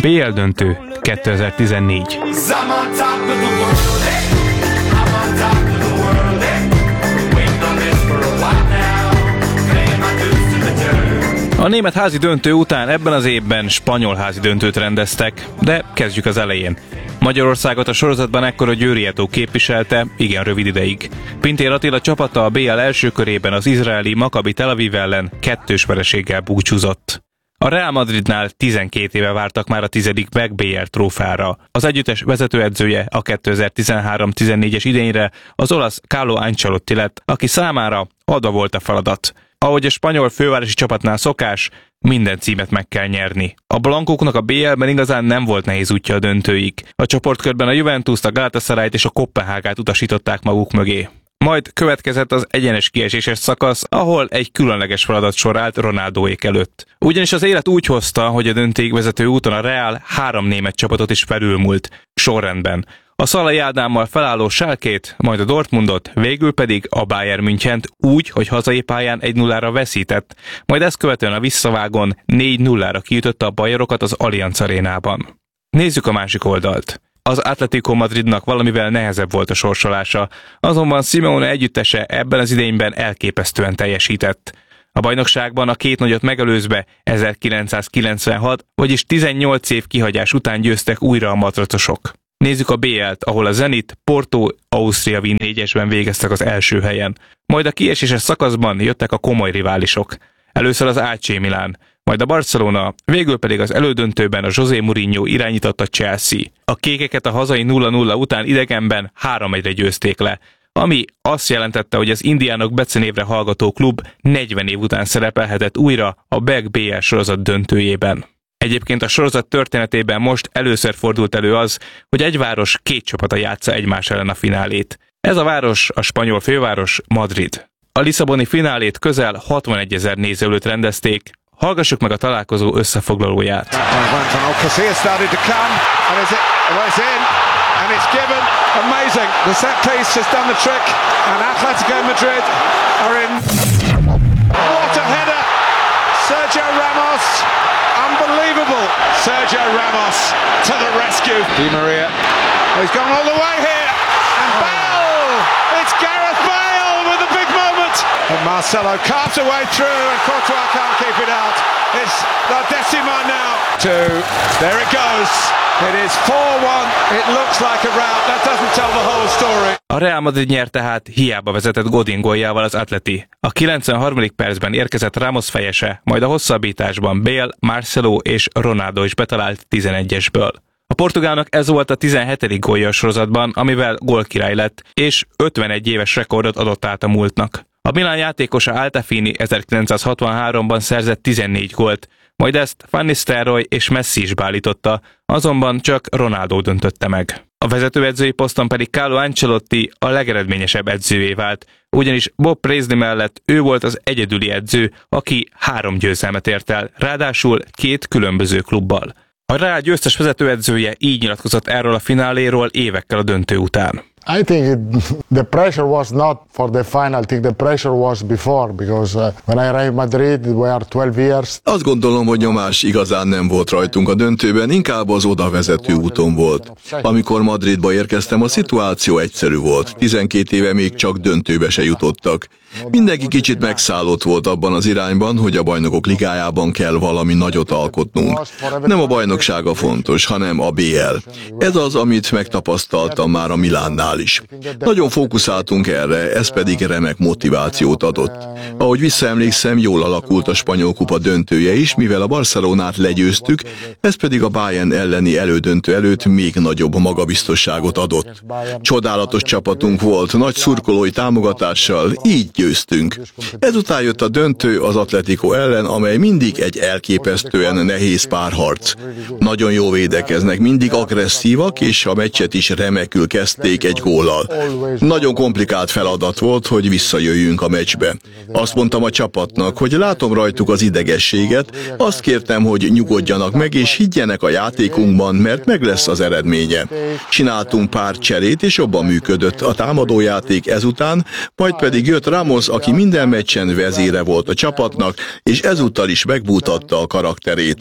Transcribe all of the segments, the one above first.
BL döntő 2014. A német házi döntő után ebben az évben spanyol házi döntőt rendeztek, de kezdjük az elején. Magyarországot a sorozatban ekkor a Győri Eto képviselte, igen rövid ideig. Pintér Attila csapata a BL első körében az izraeli Maccabi Tel Aviv ellen 2-2 vereséggel búcsúzott. A Real Madridnál 12 éve vártak már a 10. BL trófeára. Az együttes vezetőedzője a 2013-14-es idényre az olasz Carlo Ancelotti lett, aki számára adva volt a feladat. Ahogy a spanyol fővárosi csapatnál szokás, minden címet meg kell nyerni. A blankóknak a BL-ben igazán nem volt nehéz útja a döntőig. A csoportkörben a Juventust, a Galatasarayt és a Koppenhágát utasították maguk mögé. Majd következett az egyenes kieséses szakasz, ahol egy különleges feladat sor állt Ronaldóék előtt. Ugyanis az élet úgy hozta, hogy a döntőig vezető úton a Real 3 német csapatot is felülmúlt, sorrendben. A Szalai Ádámmal felálló Schalkét, majd a Dortmundot, végül pedig a Bayern Münchent úgy, hogy hazai pályán 1-0-ra veszített, majd ezt követően a visszavágon 4-0-ra kiütötte a bajerokat az Allianz arénában. Nézzük a másik oldalt. Az Atlético Madridnak valamivel nehezebb volt a sorsolása, azonban Simeone együttese ebben az idényben elképesztően teljesített. A bajnokságban a két nagyot megelőzve 1996, vagyis 18 év kihagyás után győztek újra a matracosok. Nézzük a BL-t, ahol a Zenit, Porto, Austria Wien 4-esben végeztek az első helyen. Majd a kieséses szakaszban jöttek a komoly riválisok. Először az AC Milan, majd a Barcelona, végül pedig az elődöntőben a José Mourinho irányította Chelsea. A kékeket a hazai 0-0 után idegenben 3-1-re győzték le, ami azt jelentette, hogy az indiánok becenévre hallgató klub 40 év után szerepelhetett újra a BL sorozat döntőjében. Egyébként a sorozat történetében most először fordult elő az, hogy egy város 2 csapata játsza egymás ellen a finálét. Ez a város a spanyol főváros Madrid. A lisszaboni finálét közel 61 000 néző előtt rendezték. Hallgassuk meg a találkozó összefoglalóját. Sergio Ramos, unbelievable! Sergio Ramos to the rescue. Di Maria, he's gone all the way here, and Bale! It's Gareth Bale with a big moment. And Marcelo carves away through, and Courtois can't keep it out. It's La Decima now. There it goes. It is 4-1. It looks like a rout. That doesn't tell the whole story. A Real Madrid nyert tehát, hiába vezetett Godin góljával az Atleti. A 93. percben érkezett Ramos fejese, majd a hosszabbításban Bale, Marcelo és Ronaldo is betalált 11-esből. A portugálnak ez volt a 17. gólja a sorozatban, amivel gólkirály lett, és 51 éves rekordot adott át a múltnak. A Milan játékosa Altafini 1963-ban szerzett 14 gólt, majd ezt Van Nistelrooy és Messi is beállította, azonban csak Ronaldo döntötte meg. A vezetőedzői poszton pedig Carlo Ancelotti a legeredményesebb edzővé vált, ugyanis Bob Paisley mellett ő volt az egyedüli edző, aki 3 győzelmet ért el, ráadásul 2 különböző klubbal. A Real győztes vezetőedzője így nyilatkozott erről a fináléról évekkel a döntő után. I think the pressure was not for the final. I think the pressure was before, because when I arrived Madrid, we are 12 years. Azt gondolom, hogy nyomás igazán nem volt rajtunk a döntőben, inkább az oda vezető úton volt. Amikor Madridba érkeztem, a szituáció egyszerű volt. 12 éve még csak döntőbe se jutottak. Mindenki kicsit megszállott volt abban az irányban, hogy a bajnokok ligájában kell valami nagyot alkotnunk. Nem a bajnoksága fontos, hanem a BL. Ez az, amit megtapasztaltam már a Milánnál is. Nagyon fókuszáltunk erre, ez pedig remek motivációt adott. Ahogy visszaemlékszem, jól alakult a spanyol kupa döntője is, mivel a Barcelonát legyőztük, ez pedig a Bayern elleni elődöntő előtt még nagyobb magabiztosságot adott. Csodálatos csapatunk volt, nagy szurkolói támogatással, így győztünk. Ezután jött a döntő az Atletico ellen, amely mindig egy elképesztően nehéz párharc. Nagyon jó védekeznek, mindig agresszívak, és a meccset is remekül kezdték egy góllal. Nagyon komplikált feladat volt, hogy visszajöjjünk a meccsbe. Azt mondtam a csapatnak, hogy látom rajtuk az idegességet, azt kértem, hogy nyugodjanak meg és higgyenek a játékunkban, mert meg lesz az eredménye. Csináltunk pár cserét, és jobban működött a támadójáték ezután, majd pedig jött Ramos, aki minden meccsen vezére volt a csapatnak, és ezúttal is megbújtatta a karakterét.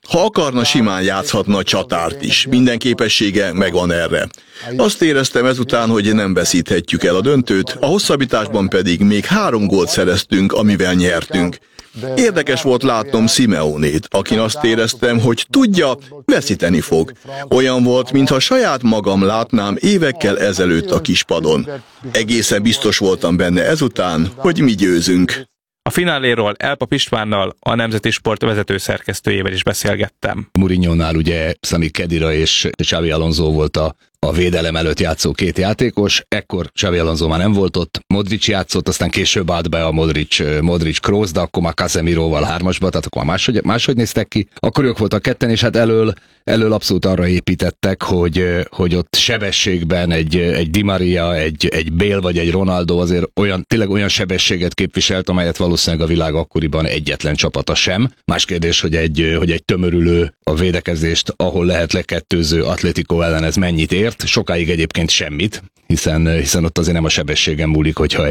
Ha akarna, simán játszhatna a csatárt is. Minden képessége megvan erre. Azt éreztem ezután, hogy nem veszíthetjük el a döntőt, a hosszabbításban pedig még 3 gólt szereztünk, amivel nyertünk. Érdekes volt látnom Simeonét, akin azt éreztem, hogy tudja, veszíteni fog. Olyan volt, mintha saját magam látnám évekkel ezelőtt a kispadon. Egészen biztos voltam benne ezután, hogy mi győzünk. A fináléról Elpap Istvánnal, a Nemzeti Sport vezető szerkesztőjével is beszélgettem. Mourinhónál ugye Sami Khedira és Xabi Alonso volt a védelem előtt játszó 2 játékos, ekkor Xabi Alonso már nem volt ott, Modric játszott, aztán később állt be a Modric Kroos, de akkor már Casemiroval 3-asba, tehát akkor már máshogy néztek ki. Akkor ők voltak ketten, és hát elől abszolút arra építettek, hogy ott sebességben egy Di Maria, egy Bale vagy egy Ronaldo azért tényleg olyan sebességet képviselt, amelyet valószínűleg a világ akkoriban egyetlen csapata sem. Más kérdés, hogy egy tömörülő a védekezést, ahol lehet lekettőző Atlético ellen ez mennyit ér. Sokáig egyébként semmit, hiszen ott azért nem a sebességen múlik, hogyha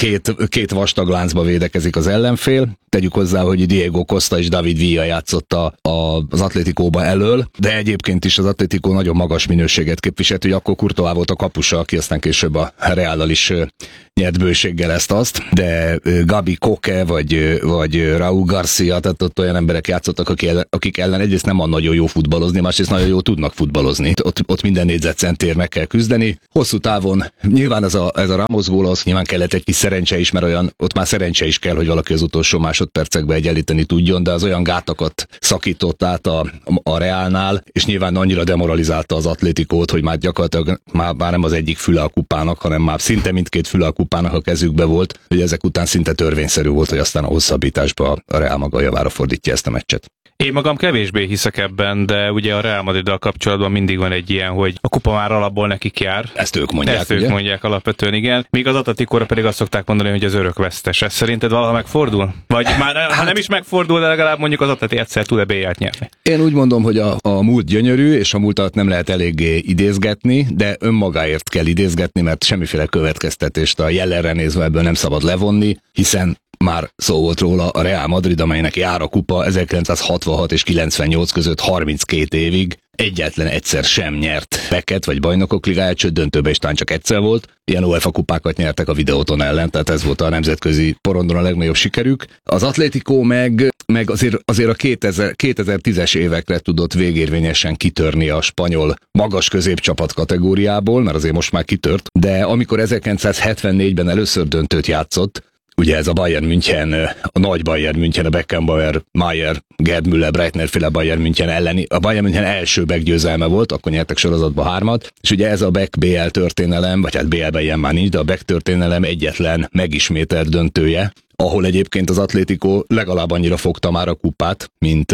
két vastag láncba védekezik az ellenfél. Tegyük hozzá, hogy Diego Costa és David Villa játszott az Atléticóba elől, de egyébként is az Atlético nagyon magas minőséget képviselt, hogy akkor Courtois volt a kapusa, aki aztán később a Reallal is nyert bőséggel ezt-azt, de Gabi Koke vagy Raúl Garcia, tehát ott olyan emberek játszottak, akik ellen egyrészt nem van nagyon jó futballozni, másrészt nagyon jó tudnak futballozni. Ott minden négyzetcentért meg kell küzdeni. Hosszú távon nyilván ez a Ramos gól, az nyilván kellett egy kis szerencse is, mert ott már szerencse is kell, hogy valaki az utolsó másodpercekben egyenlíteni tudjon, de az olyan gátakat szakított át a Realnál, és nyilván annyira demoralizálta az Atlétikót, hogy már gyakorlatilag már nem az egyik füle a kupának, hanem már szinte mindkét füle a kupának a kezükbe volt, hogy ezek után szinte törvényszerű volt, hogy aztán a hosszabbításba a Real maga javára fordítja ezt a meccset. Én magam kevésbé hiszek ebben, de ugye a Real Madriddal kapcsolatban mindig van egy ilyen, hogy a kupa már alapból nekik jár. Ezt ők mondják, Ezt ők mondják alapvetően, igen. Míg az Atleticóra pedig azt szokták mondani, hogy az örök vesztes. Ez szerinted valaha megfordul? Vagy már ha nem is megfordul, de legalább mondjuk az Atleti egyszer tud-e BL-t nyerni? Én úgy mondom, hogy a múlt gyönyörű, és a múltat nem lehet eléggé idézgetni, de önmagáért kell idézgetni, mert semmiféle következtetést a jelenre nézve ebből nem szabad levonni, hiszen már szó volt róla, a Real Madrid, amelynek jár a kupa 1966 és 98 között 32 évig, egyetlen egyszer sem nyert peket, vagy bajnokok ligáját, sőt döntőben is talán csak egyszer volt. Ilyen UEFA kupákat nyertek a Videóton ellen, tehát ez volt a nemzetközi porondon a legnagyobb sikerük. Az Atlético meg azért a 2010-es évekre tudott végérvényesen kitörni a spanyol magas középcsapat kategóriából, mert azért most már kitört, de amikor 1974-ben először döntőt játszott, ugye ez a Bayern München, a nagy Bayern München, a Beckenbauer, Mayer, Gerd Müller, Breitner-féle Bayern München elleni. A Bayern München első meggyőzelme volt, akkor nyertek sorozatba 3-at, és ugye ez a Beck BL történelem, vagy hát BL-ben ilyen már nincs, de a Beck történelem egyetlen megismételt döntője, ahol egyébként az Atlético legalább annyira fogta már a kupát, mint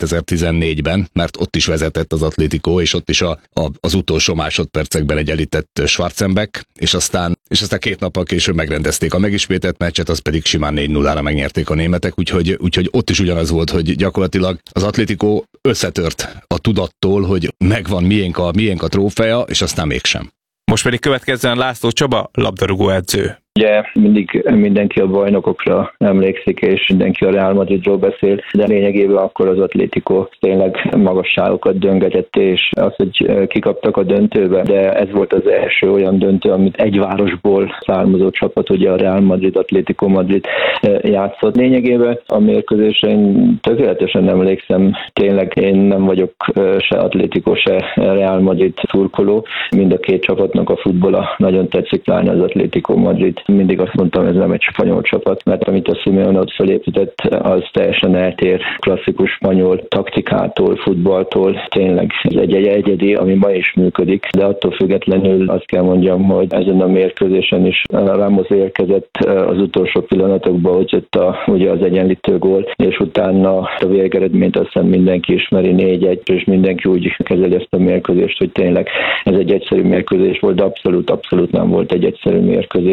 2014-ben, mert ott is vezetett az Atlético, és ott is az utolsó másodpercekben egyenlített Schwarzenbeck, és aztán 2 nappal később megrendezték a megismételt meccset, az pedig simán 4-0-ra megnyerték a németek, úgyhogy ott is ugyanaz volt, hogy gyakorlatilag az Atlético összetört a tudattól, hogy megvan miénk a trófeja, és aztán mégsem. Most pedig következzen László Csaba, labdarúgó edző. Ugye mindig mindenki a bajnokokra emlékszik, és mindenki a Real Madridról beszél, de lényegében akkor az Atlético tényleg magasságokat döngetett, és az, hogy kikaptak a döntőbe, de ez volt az első olyan döntő, amit egy városból származó csapat, ugye a Real Madrid, Atlético Madrid játszott. Lényegében a mérkőzésre én tökéletesen emlékszem, tényleg én nem vagyok se Atlético, se Real Madrid szurkoló, mind a két csapatnak a futbolla nagyon tetszik, pláne az Atlético Madrid. Mindig azt mondtam, ez nem egy spanyol csapat, mert amit a Simeone ott felépített, az teljesen eltér klasszikus spanyol taktikától, futballtól. Tényleg ez egy egyedi, ami ma is működik, de attól függetlenül azt kell mondjam, hogy ezen a mérkőzésen is Ramos érkezett az utolsó pillanatokban, hogy jött ugye az egyenlítő gól, és utána a végeredményt azt hiszem mindenki ismeri 4-1, és mindenki úgy kezeli ezt a mérkőzést, hogy tényleg ez egy egyszerű mérkőzés volt, de abszolút nem volt egy egyszerű mérkőzés, és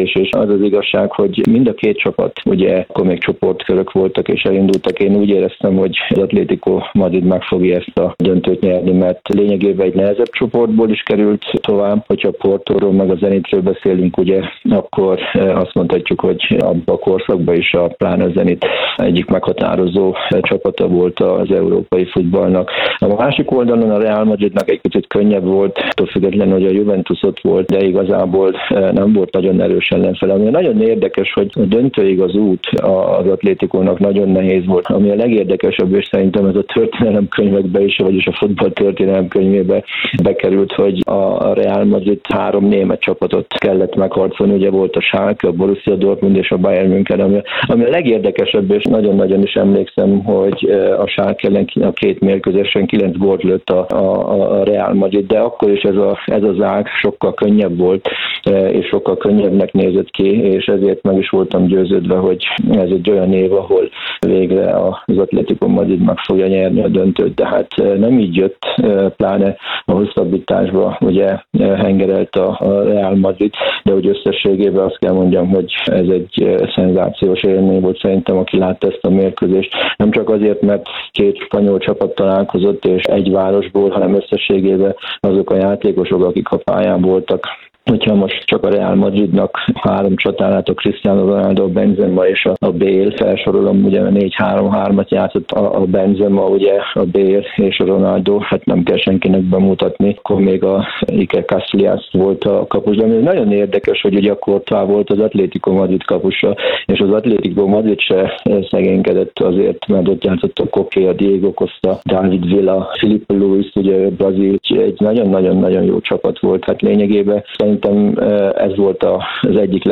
az az igazság, hogy mind a két csapat, ugye akkor még csoportkörök voltak és elindultak. Én úgy éreztem, hogy az Atlético Madrid meg fogja ezt a döntőt nyerni, mert lényegében egy nehezebb csoportból is került tovább. Hogyha Portóról meg a Zenitről beszélünk, ugye, akkor azt mondhatjuk, hogy abban a korszakban is a pláne Zenit egyik meghatározó csapata volt az európai futballnak. A másik oldalon a Real Madridnak egy kicsit könnyebb volt, attól függetlenül, hogy a Juventus ott volt, de igazából nem volt nagyon erős ellenfele. Ami nagyon érdekes, hogy a döntőig az út az Atlétikónak nagyon nehéz volt. Ami a legérdekesebb, és szerintem ez a történelemkönyvekbe is, vagyis a futball történelemkönyvébe bekerült, hogy a Real Madrid 3 német csapatot kellett megharcolni. Ugye volt a Schalke, a Borussia Dortmund és a Bayern München, ami a legérdekesebb, és nagyon-nagyon is emlékszem, hogy a Schalke ellen a 2 mérkőzésen 9 gólt lőtt a Real Madrid, de akkor is ez az ág sokkal könnyebb volt, és sokkal könnyebbnek nézett ki, és ezért meg is voltam győződve, hogy ez egy olyan év, ahol végre az Atlético Madrid meg fogja nyerni a döntőt, de hát nem így jött, pláne a hosszabbításba ugye hengerelt a Real Madrid, de hogy összességében azt kell mondjam, hogy ez egy szenzációs élmény volt szerintem, aki látta ezt a mérkőzést. Nem csak azért, mert 2 spanyol csapat találkozott, és egy városból, hanem összességében azok a játékosok, akik a pályán voltak. Hogyha most csak a Real Madridnak 3 csatárát, a Cristiano Ronaldo, a Benzema és a Bale felsorolom, ugye 4-3-3-at játszott a Benzema, ugye a Bale és a Ronaldo, hát nem kell senkinek bemutatni, akkor még a Iker Casillas volt a kapus, de ami nagyon érdekes, hogy ugye akkor volt az Atlético Madrid kapusa, és az Atlético Madrid se szegénykedett azért, mert ott játszott a Koké, a Diego Costa, David Villa, Filipe Luis, ugye Brazil, egy nagyon-nagyon-nagyon jó csapat volt, hát lényegében szerintem ez volt az egyik